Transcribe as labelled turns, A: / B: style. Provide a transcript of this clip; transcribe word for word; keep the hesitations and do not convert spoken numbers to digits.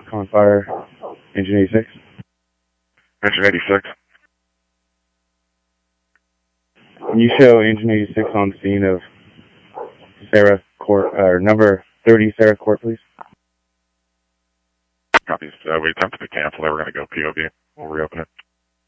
A: Con Fire, Engine eighty-six.
B: Engine eighty-six.
A: Can you show Engine eighty-six on scene of Sarah Court, or number thirty Sarah Court, please?
B: Copies. Uh, we attempted to cancel. They were going to go P O V. We'll reopen it.